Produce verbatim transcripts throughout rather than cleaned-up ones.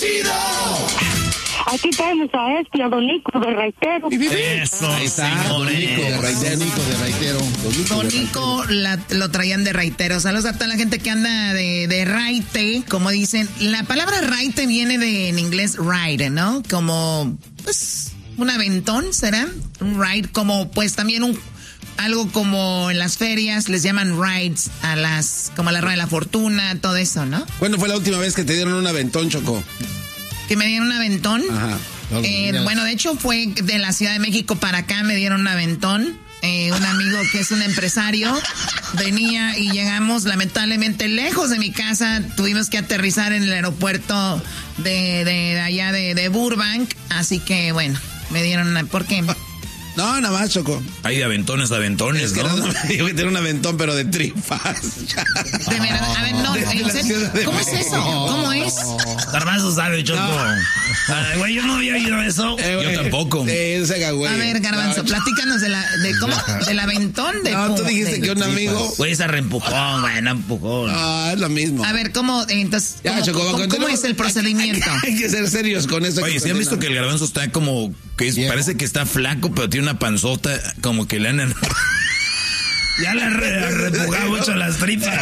chido! Aquí tenemos a este, a Don Nico de Raitero. Eso, ahí está, Don Nico de Raitero. Nico de Raitero. Don Nico la, lo traían de Raitero. Saludos a toda la gente que anda de, de raite, como dicen. La palabra raite viene de, en inglés, ride, ¿no? Como, pues, un aventón, ¿será? Un ride, como, pues, también un... Algo como en las ferias les llaman rides a las, como a la rueda de la fortuna, todo eso, ¿no? ¿Cuándo fue la última vez que te dieron un aventón, Choco? Que me dieron un aventón. Ajá. Eh, bueno, de hecho fue de la Ciudad de México para acá, me dieron un aventón. Eh, un amigo que es un empresario venía y llegamos lamentablemente lejos de mi casa. Tuvimos que aterrizar en el aeropuerto de, de, de allá de, de Burbank. Así que bueno, me dieron una... ¿Por qué? No, nada más, Choco. Hay de aventones a aventones, es que ¿no? no, yo que tener un aventón, pero de tripas. De verdad, a ver, no, de, ¿en de serio? ¿Cómo es eso? ¿Cómo es? Garbanzo sabe, Choco. No. Ay, güey, yo no había oído eso. Eh, yo tampoco. Eh, se haga, güey. A ver, Garbanzo, no, platícanos de la, de cómo, del aventón de... No, tú dijiste de, que un amigo... Güey, ese reempujón, güey, no empujón. Ah, es lo mismo. A ver, ¿cómo, entonces, Ya, cómo, Choco, cómo, ¿cómo es el procedimiento? Hay, hay, hay que ser serios con esto. Oye, ¿sí han visto que el garbanzo está como... que es, parece que está flaco, pero tiene una panzota como que le han... Ya le han re, repujado mucho las tripas.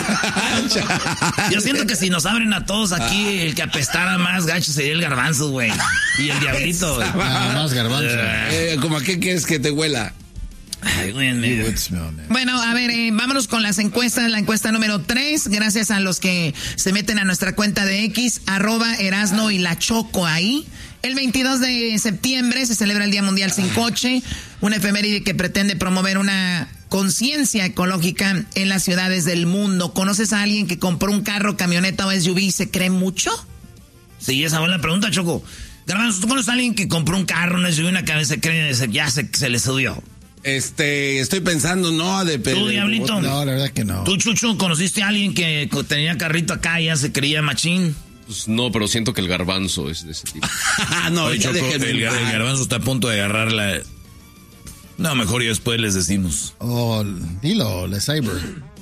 Yo siento que si nos abren a todos aquí, el que apestara más gacho sería el garbanzo, güey. Y el diablito, güey. Ah, más garbanzo. Eh, ¿Cómo a qué quieres que te huela? Ay, güey, bueno, a ver, eh, vámonos con las encuestas. La encuesta número tres, gracias a los que se meten a nuestra cuenta de X, arroba Erasno y la Choco ahí. El veintidós de septiembre se celebra el Día Mundial Sin Coche, una efeméride que pretende promover una conciencia ecológica en las ciudades del mundo. ¿Conoces a alguien que compró un carro, camioneta o S U V y se cree mucho? Sí, esa fue la pregunta, Choco. Garbanzo, ¿tú conoces a alguien que compró un carro, una S U V, una cabeza, se cree, ya se, se le subió? Este, estoy pensando, no, de... ¿Tú, Diablito? No, la verdad que no. ¿Tú, Chucho, conociste a alguien que tenía carrito acá y ya se creía machín? Pues no, pero siento que el garbanzo es de ese tipo. no, Oye, Choco, el, el garbanzo está a punto de agarrar la... No, mejor y después les decimos. Oh, dilo, la Cyber.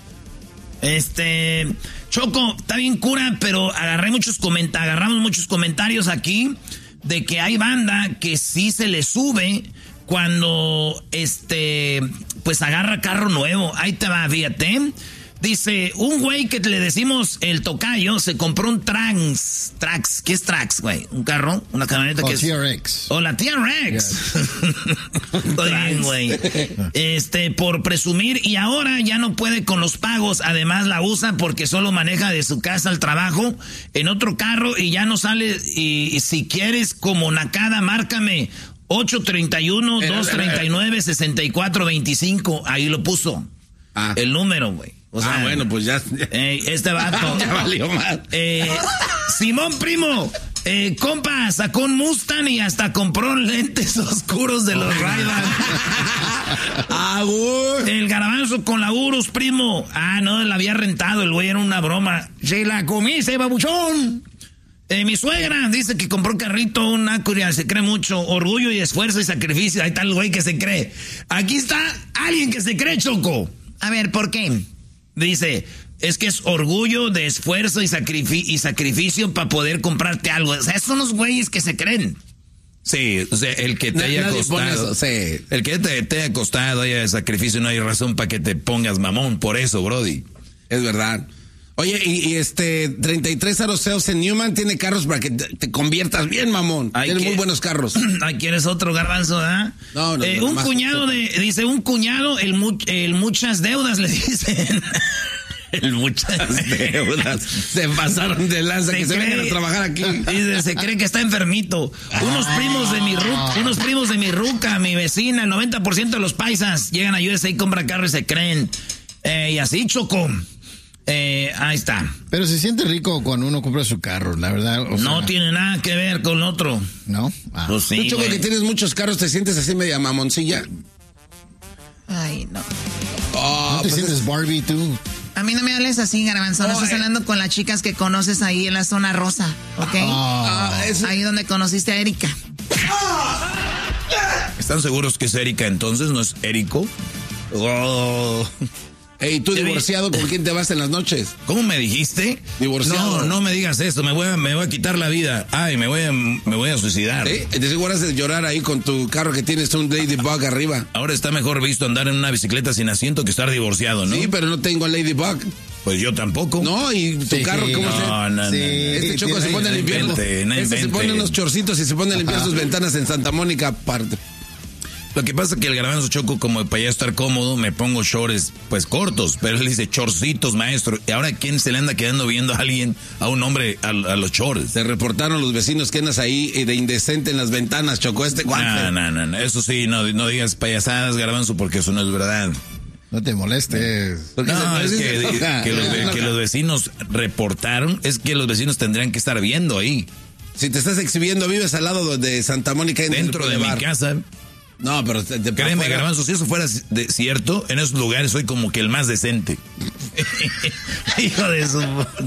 Este... Choco, está bien cura, pero agarré muchos comentarios, agarramos muchos comentarios aquí de que hay banda que sí se le sube cuando, este, pues agarra carro nuevo. Ahí te va, fíjate. Dice, un güey que le decimos el tocayo se compró un Trax. Trax, ¿qué es Trax, güey? ¿Un carro? ¿Una camioneta? Oh, que es? T R X. O la T R X. Estoy bien, güey. Este, por presumir, y ahora ya no puede con los pagos. Además la usa porque solo maneja de su casa al trabajo en otro carro y ya no sale. Y, y si quieres como nacada, márcame ocho treinta y uno, dos treinta y nueve, sesenta y cuatro veinticinco. Ahí lo puso. Ah. El número, güey. O sea, ah, bueno, pues ya. Eh, este vato. Ya valió más. Eh, Simón, primo. Eh, compa, sacó un Mustang y hasta compró lentes oscuros de los Ray-Ban. Ah, güey. El garbanzo con la Urus, primo. Ah, no, la había rentado. El güey era una broma. Se la comí, ese babuchón. Eh, mi suegra dice que compró carrito, una Acura, se cree mucho. Orgullo y esfuerzo y sacrificio. Ahí está el güey que se cree. Aquí está alguien que se cree, Choco. A ver, ¿por qué? Dice, es que es orgullo de esfuerzo y, sacrifi- y sacrificio para poder comprarte algo. O sea, son los güeyes que se creen. Sí, o sea, el que te haya Nadie costado. eso, sí. El que te, te haya costado, haya sacrificio, no hay razón para que te pongas mamón. Por eso, brody. Es verdad. Oye, y, y este treinta y tres aroseos en Newman tiene carros para que te, te conviertas bien, mamón. Ay, tiene que, muy buenos carros. Ay, ¿quieres otro garbanzo, ah? No, no, eh, no. Un cuñado de, dice, un cuñado, el, mu, el muchas deudas, le dicen. El muchas deudas. Se pasaron de lanza, se que cree, se vengan a trabajar aquí. Dice, se cree que está enfermito. Unos primos de mi ruca, unos primos de mi ruca, mi vecina, el noventa por ciento de los paisas llegan a U S A y compran carro y se creen. Eh, y así, Choco. Eh, ahí está. Pero se siente rico cuando uno compra su carro, la verdad. O no sea, tiene nada que ver con otro. ¿No? Ah. Pues sí, tú, Choco, que tienes muchos carros, ¿te sientes así media mamoncilla? Ay, no. Oh, ¿No te pues sientes es... Barbie tú? A mí no me hables así, garbanzo. No, no estás eh. hablando con las chicas que conoces ahí en la zona rosa, ¿ok? Oh. Uh, ahí donde conociste a Erika. ¿Están seguros que es Erika entonces? ¿No es Érico? Oh. Ey, ¿tú divorciado con quién te vas en las noches? ¿Cómo me dijiste? Divorciado. No, no me digas eso, me voy a, me voy a quitar la vida. Ay, me voy a, me voy a suicidar. ¿Sí? De seguro has de llorar ahí con tu carro que tienes un Ladybug arriba. Ahora está mejor visto andar en una bicicleta sin asiento que estar divorciado, ¿no? Sí, pero no tengo Ladybug. Pues yo tampoco. No, y tu Sí, carro, ¿cómo no, se...? no, no, Sí. no. Este Choco se pone a no limpiar. invente, no Este se invente. pone unos chorcitos y se pone a limpiar sus ventanas en Santa Mónica aparte. Lo que pasa es que el Garbanzo, Choco, como para ya estar cómodo, me pongo shorts pues cortos, pero él dice chorcitos, maestro. ¿Y ahora quién se le anda quedando viendo a alguien, a un hombre, a, a los shorts? Se reportaron los vecinos que andas ahí de indecente en las ventanas, Choco, este guante. No, no, no, no, eso sí, no, no digas payasadas, Garbanzo, porque eso no es verdad. No te molestes. Porque No, se- es se- que, se- que los, ve- que los vecinos reportaron, es que los vecinos tendrían que estar viendo ahí, Si te estás exhibiendo, vives al lado de Santa Mónica. en dentro el de mi bar. casa. No, pero te, te Créeme, afuera. Garbanzo, si eso fuera de- cierto, en esos lugares soy como que el más decente. Hijo de su...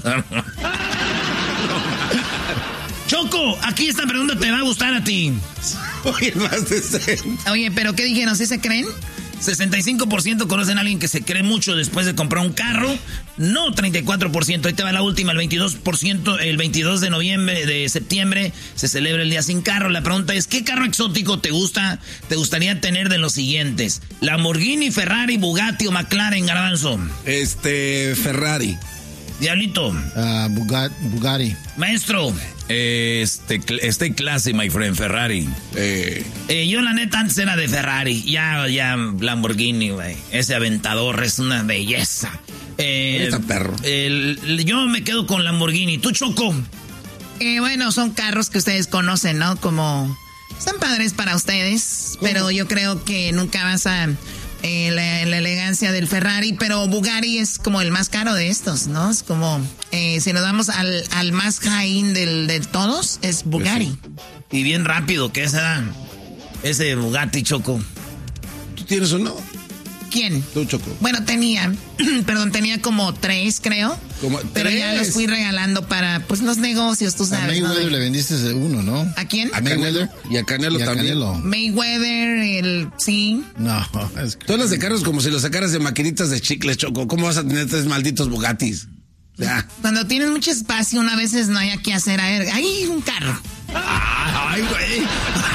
Choco, aquí esta pregunta te va a gustar a ti. Soy el más decente. Oye, ¿pero qué dijeron? ¿Sí se creen? sesenta y cinco por ciento conocen a alguien que se cree mucho después de comprar un carro. No, treinta y cuatro por ciento. Ahí te va la última, el veintidós por ciento. El veintidós de noviembre, de septiembre, se celebra el Día Sin Carro. La pregunta es, ¿qué carro exótico te gusta, te gustaría tener de los siguientes? Lamborghini, Ferrari, Bugatti o McLaren, Garbanzo. Este, Ferrari. Diablito. Ah, Bugat- Bugatti. Maestro. Este, este clase, my friend, Ferrari. Eh, Eh, yo la neta antes era de Ferrari, ya, ya Lamborghini, güey. Ese aventador es una belleza. Eh, Está perro. el- yo me quedo con Lamborghini. ¿Tú, Choco? Eh, bueno, son carros que ustedes conocen, ¿no? Como... Están padres para ustedes, pero yo creo que nunca vas a... eh, la, la elegancia del Ferrari, pero Bugatti es como el más caro de estos, ¿no? Es como... eh, si nos vamos al, al más high-end del, de todos, es Bugatti. Y bien rápido, ¿qué será? Ese Bugatti, Choco. ¿Tú tienes uno? ¿Quién? Tú, Choco. Bueno, tenía, perdón, tenía como tres, creo. Como pero ya tres. los fui regalando para, pues, los negocios, tú A sabes, ¿no? Mayweather De- le vendiste uno, ¿no? ¿A quién? A Canelo. Y a Canelo Y a también. Canelo. Mayweather, el... Sí. No, es que... Tú hablas de carros como si los sacaras de maquinitas de chicles, Choco. ¿Cómo vas a tener tres malditos Bugattis? Ya. Cuando tienes mucho espacio, una veces no hay que hacer. A ver, hay un carro. Ay, güey.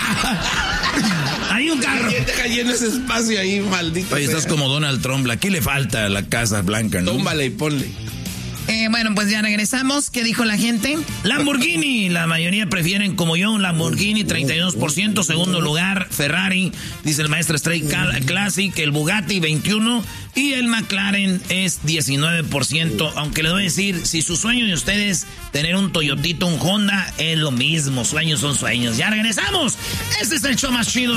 Hay un carro. ¿Quién te cayó en ese espacio ahí, maldito? Oye, estás sea? como Donald Trump. Aquí le falta a la Casa Blanca, ¿no? Tómbale y ponle. Eh, bueno, pues ya regresamos. ¿Qué dijo la gente? Lamborghini, la mayoría prefieren como yo un Lamborghini, treinta y dos por ciento. Segundo lugar, Ferrari, dice el maestro Straight Cal- Classic, el Bugatti, veintiuno, y el McLaren es diecinueve por ciento. Aunque les voy a decir, si su sueño de ustedes tener un Toyotito, un Honda, es lo mismo. Sueños son sueños. Ya regresamos. Este es el show más chido.